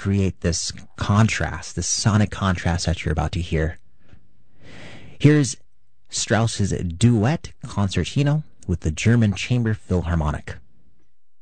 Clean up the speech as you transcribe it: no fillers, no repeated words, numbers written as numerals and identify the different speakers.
Speaker 1: create this contrast, this sonic contrast that you're about to hear. Here's Strauss's Duet Concertino with the German Chamber Philharmonic.